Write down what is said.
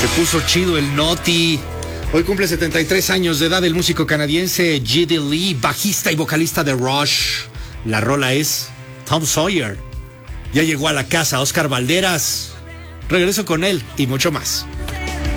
Se puso chido el Noti. Hoy cumple 73 años de edad el músico canadiense Geddy Lee, bajista y vocalista de Rush. La rola es Tom Sawyer. Ya llegó a la casa Oscar Valderas. Regreso con él y mucho más.